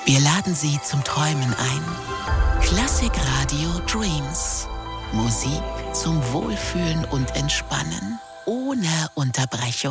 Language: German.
Wir laden Sie zum Träumen ein. Klassik Radio Dreams. Musik zum Wohlfühlen und Entspannen ohne Unterbrechung.